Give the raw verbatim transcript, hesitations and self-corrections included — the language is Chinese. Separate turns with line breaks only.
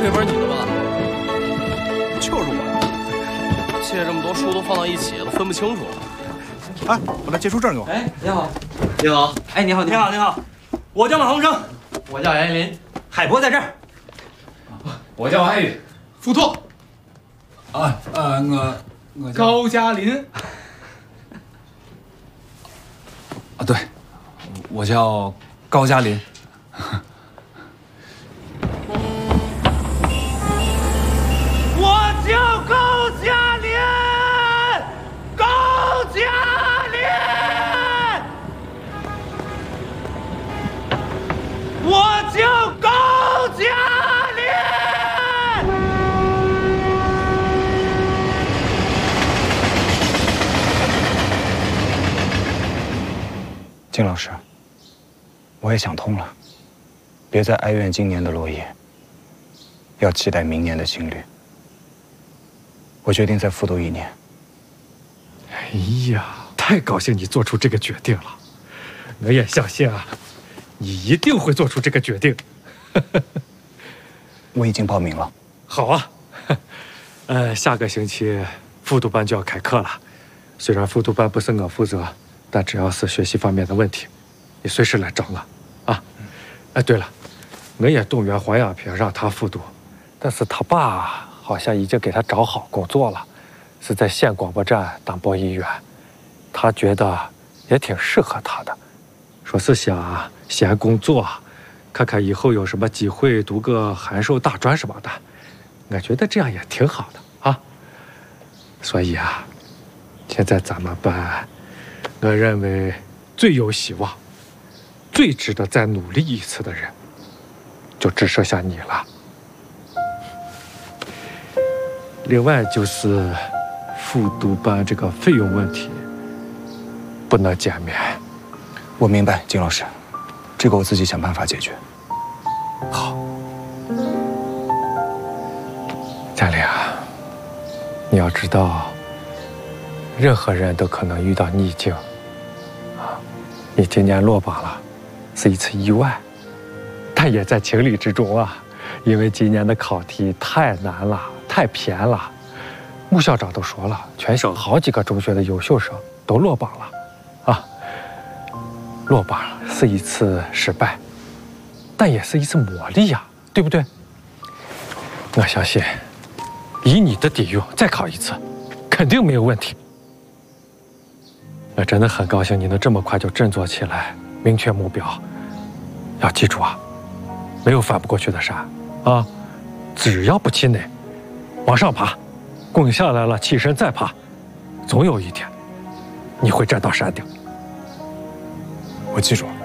这本你的吧？
就是我。
借这么多书都放到一起，都分不清楚了。
哎，把那借书证给我。
哎，你好，
你好，
哎，你好，
你好，你好，我叫马鸿生，
我叫严林，
海博在这儿。
我叫安宇，
付拓。
啊呃，我我叫
高加林。
啊，对，我叫高加林。
我叫高加林，高加林，我叫高加林。
金老师，我也想通了，别再哀怨今年的落叶，要期待明年的新绿。我决定再复读一年。
哎呀，太高兴你做出这个决定了，我也相信啊，你一定会做出这个决定。
我已经报名了。
好啊，呃，下个星期复读班就要开课了。虽然复读班不是我负责，但只要是学习方面的问题，你随时来找我啊。哎，对了，我也动员黄亚平让他复读，但是他爸好像已经给他找好工作了，是在县广播站当播音员。他觉得也挺适合他的，说是想先工作，看看以后有什么机会读个函授大专什么的。我觉得这样也挺好的啊。所以啊，现在咱们班，我认为最有希望、最值得再努力一次的人，就只剩下你了。另外就是复读班这个费用问题，不能减免。
我明白，金老师，这个我自己想办法解决。
好，嘉玲啊，你要知道，任何人都可能遇到逆境啊。你今年落榜了，是一次意外，但也在情理之中啊。因为今年的考题太难了，太偏了。穆校长都说了，全省好几个中学的优秀生都落榜了，啊，落榜是一次失败，但也是一次磨砺呀，对不对？我相信，以你的底蕴再考一次，肯定没有问题。我真的很高兴你能这么快就振作起来，明确目标。要记住啊，没有翻不过去的山啊，只要不气馁，往上爬，滚下来了起身再爬，总有一天你会站到山顶。
我记住了。